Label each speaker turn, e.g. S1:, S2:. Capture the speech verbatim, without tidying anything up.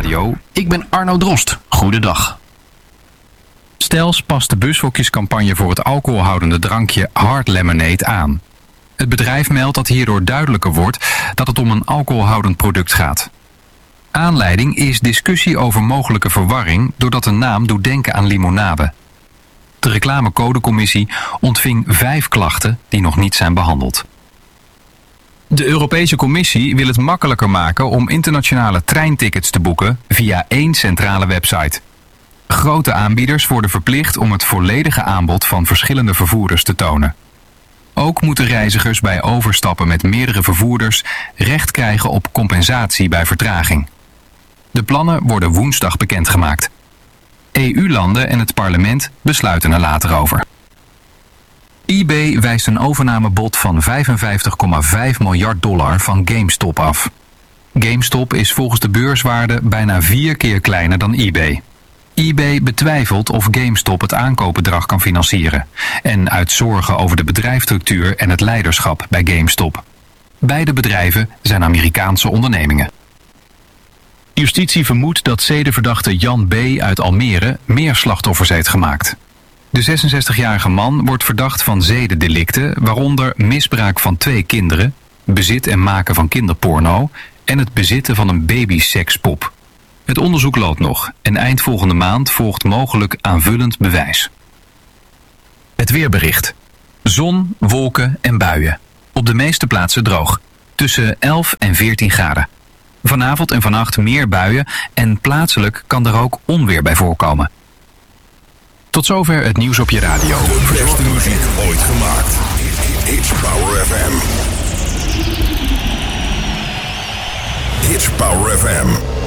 S1: Radio. Ik ben Arno Drost. Goedendag. Stels past de bushokjescampagne voor het alcoholhoudende drankje Hard Lemonade aan. Het bedrijf meldt dat hierdoor duidelijker wordt dat het om een alcoholhoudend product gaat. Aanleiding is discussie over mogelijke verwarring doordat de naam doet denken aan limonade. De reclamecodecommissie ontving vijf klachten die nog niet zijn behandeld. De Europese Commissie wil het makkelijker maken om internationale treintickets te boeken via één centrale website. Grote aanbieders worden verplicht om het volledige aanbod van verschillende vervoerders te tonen. Ook moeten reizigers bij overstappen met meerdere vervoerders recht krijgen op compensatie bij vertraging. De plannen worden woensdag bekendgemaakt. E U-landen en het parlement besluiten er later over. eBay wijst een overnamebod van vijfenvijftig komma vijf miljard dollar van GameStop af. GameStop is volgens de beurswaarde bijna vier keer kleiner dan eBay. eBay betwijfelt of GameStop het aankoopbedrag kan financieren en uit zorgen over de bedrijfsstructuur en het leiderschap bij GameStop. Beide bedrijven zijn Amerikaanse ondernemingen. Justitie vermoedt dat zedenverdachte Jan B. uit Almere meer slachtoffers heeft gemaakt. De zesenzestigjarige man wordt verdacht van zedendelicten, waaronder misbruik van twee kinderen, bezit en maken van kinderporno en het bezitten van een babysekspop. Het onderzoek loopt nog en eind volgende maand volgt mogelijk aanvullend bewijs. Het weerbericht. Zon, wolken en buien. Op de meeste plaatsen droog. Tussen elf en veertien graden. Vanavond en vannacht meer buien en plaatselijk kan er ook onweer bij voorkomen. Tot zover het nieuws op je radio.
S2: De beste muziek ooit gemaakt. Hits Power F M. Hits Power F M.